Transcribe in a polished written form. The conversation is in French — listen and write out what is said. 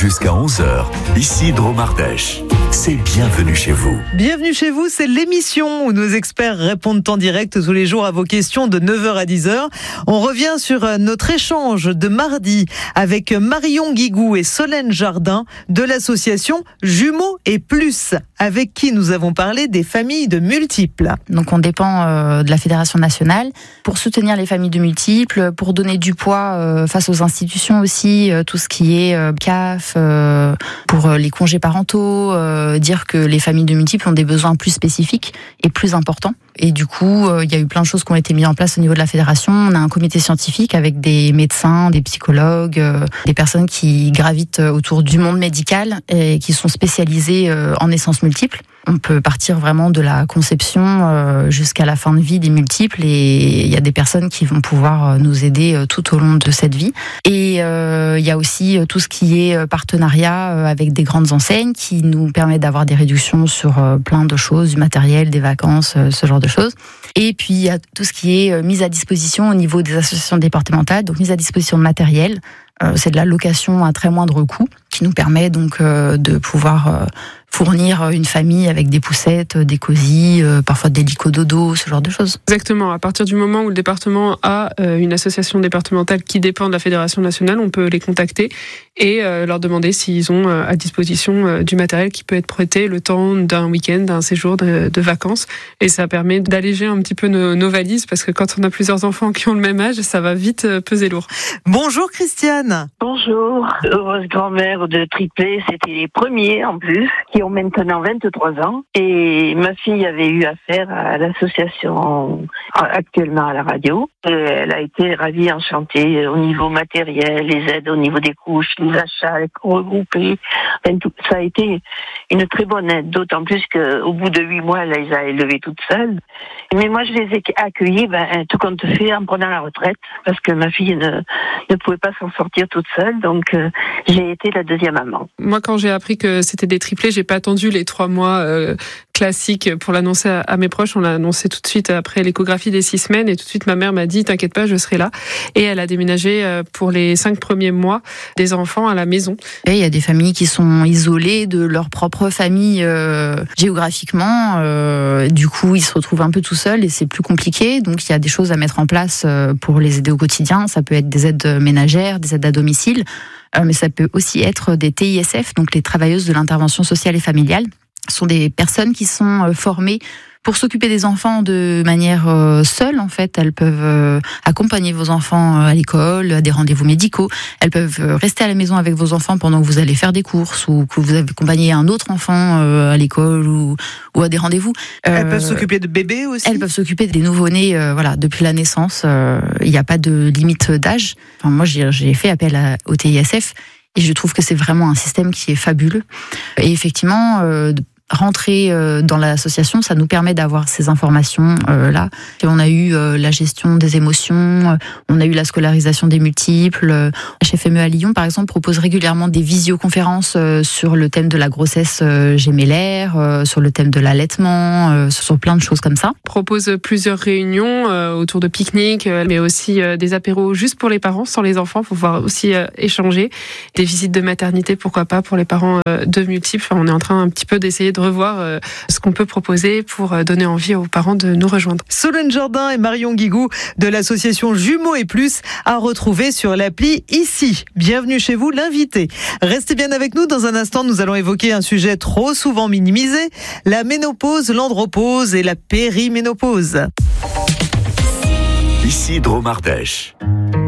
Jusqu'à 11h, ici Dromardèche. C'est Bienvenue chez vous. Bienvenue chez vous, c'est l'émission où nos experts répondent en direct tous les jours à vos questions de 9h à 10h. On revient sur notre échange de mardi avec Marion Guigou et Solène Jardin de l'association Jumeaux et Plus, avec qui nous avons parlé des familles de multiples. Donc on dépend de la Fédération nationale pour soutenir les familles de multiples, pour donner du poids face aux institutions aussi, tout ce qui est CAF, pour les congés parentaux, dire que les familles de multiples ont des besoins plus spécifiques et plus importants. Et du coup, il y a eu plein de choses qui ont été mises en place au niveau de la fédération. On a un comité scientifique avec des médecins, des psychologues, des personnes qui gravitent autour du monde médical et qui sont spécialisées en naissances multiples. On peut partir vraiment de la conception jusqu'à la fin de vie des multiples, et il y a des personnes qui vont pouvoir nous aider tout au long de cette vie. Et il y a aussi tout ce qui est partenariat avec des grandes enseignes qui nous permet d'avoir des réductions sur plein de choses, du matériel, des vacances, ce genre de choses. Et puis il y a tout ce qui est mise à disposition au niveau des associations départementales, donc mise à disposition de matériel. C'est de la location à très moindre coût qui nous permet donc de pouvoir fournir une famille avec des poussettes, des cosy, parfois des licododos, ce genre de choses. Exactement. À partir du moment où le département a une association départementale qui dépend de la Fédération nationale, on peut les contacter et leur demander s'ils ont à disposition du matériel qui peut être prêté le temps d'un week-end, d'un séjour de vacances. Et ça permet d'alléger un petit peu nos valises, parce que quand on a plusieurs enfants qui ont le même âge, ça va vite peser lourd. Bonjour Christiane. Bonjour, heureuse grand-mère de triplés, c'était les premiers en plus, qui ont maintenant 23 ans. Et ma fille avait eu affaire à l'association actuellement à la radio. Et elle a été ravie, enchantée au niveau matériel, les aides au niveau des couches, les achats regroupés. Enfin, tout, ça a été une très bonne aide, d'autant plus qu'au bout de 8 mois, elle les a élevées toutes seules. Mais moi, je les ai accueillies, tout compte fait, en prenant la retraite, parce que ma fille ne pouvait pas s'en sortir toute seule, donc j'ai été la deuxième maman. Moi, quand j'ai appris que c'était des triplés, j'ai pas attendu les 3 mois classiques pour l'annoncer à mes proches. On l'a annoncé tout de suite après l'échographie des 6 semaines, et tout de suite ma mère m'a dit « T'inquiète pas, je serai là ». Et elle a déménagé pour les 5 premiers mois des enfants à la maison. Et il y a des familles qui sont isolées de leur propre famille géographiquement. Du coup, ils se retrouvent un peu tout seuls et c'est plus compliqué. Donc, il y a des choses à mettre en place pour les aider au quotidien. Ça peut être des aides ménagères, des aides à domicile, mais ça peut aussi être des TISF, donc les travailleuses de l'intervention sociale et familiale. Ce sont des personnes qui sont formées pour s'occuper des enfants de manière seule, en fait. Elles peuvent accompagner vos enfants à l'école, à des rendez-vous médicaux. Elles peuvent rester à la maison avec vos enfants pendant que vous allez faire des courses, ou que vous accompagnez un autre enfant à l'école ou à des rendez-vous. Elles peuvent s'occuper de bébés aussi. Elles peuvent s'occuper des nouveau-nés, depuis la naissance. Il n'y a pas de limite d'âge. Enfin, moi, j'ai fait appel au TISF et je trouve que c'est vraiment un système qui est fabuleux. Et effectivement, rentrer dans l'association, ça nous permet d'avoir ces informations là. Et on a eu la gestion des émotions, on a eu la scolarisation des multiples. Chez FME à Lyon, par exemple, propose régulièrement des visioconférences sur le thème de la grossesse gémellaire, sur le thème de l'allaitement, sur plein de choses comme ça. Propose plusieurs réunions autour de pique-niques, mais aussi des apéros juste pour les parents, sans les enfants, pour pouvoir aussi échanger. Des visites de maternité, pourquoi pas, pour les parents de multiples. Enfin, on est en train un petit peu d'essayer de revoir ce qu'on peut proposer pour donner envie aux parents de nous rejoindre. Solène Jardin et Marion Guigou de l'association Jumeaux et Plus à retrouver sur l'appli ici. Bienvenue chez vous, l'invité. Restez bien avec nous. Dans un instant, nous allons évoquer un sujet trop souvent minimisé, la ménopause, l'andropause et la périménopause. Ici Dromardèche.